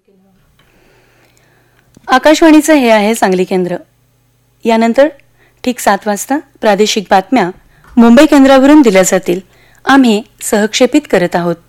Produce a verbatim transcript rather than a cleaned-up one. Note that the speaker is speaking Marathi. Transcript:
आकाशवाणीचं हे आहे सांगली केंद्र. यानंतर ठीक सात वाजता प्रादेशिक बातम्या मुंबई केंद्रावरून दिल्या जातील. आम्ही सहक्षेपित करत आहोत.